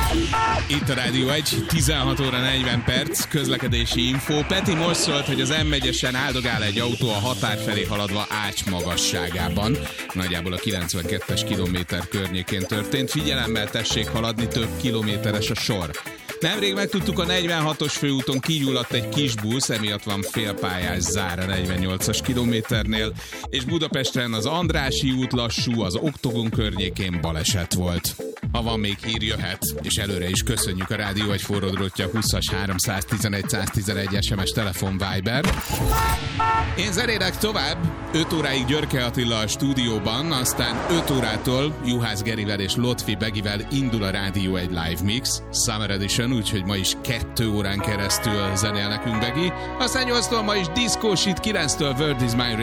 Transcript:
Itt a Rádió 1, 16 óra 40 perc, közlekedési info. Peti most szólt, hogy az M1-esen áldogál egy autó a határ felé haladva Ács magasságában. Nagyjából a 92-es kilométer környékén történt. Figyelemmel tessék haladni, több kilométeres a sor. Nemrég megtudtuk, a 46-os főúton kigyulladt egy kis busz, emiatt van félpályás zár a 48-as kilométernél, és Budapesten az Andrássy út lassú, az Oktogon környékén baleset volt. Ha van még hír, jöhet, és előre is köszönjük a Rádió 1 forródrottja 20-as 311 111 SMS telefon Viber. Én zerélek tovább, 5 óráig Györke Attila a stúdióban, aztán 5 órától Juhász Gerivel és Lotfi Begivel indul a Rádió 1 Live Mix, Summer Edition, úgyhogy ma is 2 órán keresztül zenél nekünk Begi. Aztán 8-tól ma is diszkósít, 9-től World is Mine